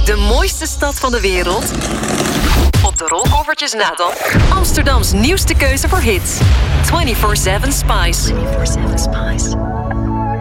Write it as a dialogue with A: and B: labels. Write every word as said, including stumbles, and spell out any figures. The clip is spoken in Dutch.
A: De mooiste stad van de wereld. Op de rolkoffertjes na dan. Amsterdams nieuwste keuze voor hits. vierentwintig zeven Spice. vierentwintig zeven Spice.